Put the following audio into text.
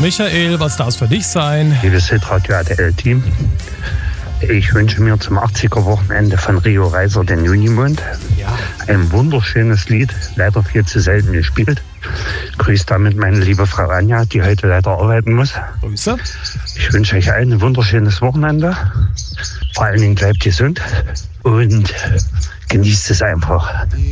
Michael, was darf es für dich sein? Liebes Hitradio RTL-Team, ich wünsche mir zum 80er-Wochenende von Rio Reiser den Junimond. Ja. Ein wunderschönes Lied, leider viel zu selten gespielt. Grüß damit meine liebe Frau Anja, die heute leider arbeiten muss. Grüße. Ich wünsche euch allen ein wunderschönes Wochenende. Vor allen Dingen bleibt gesund und genießt es einfach.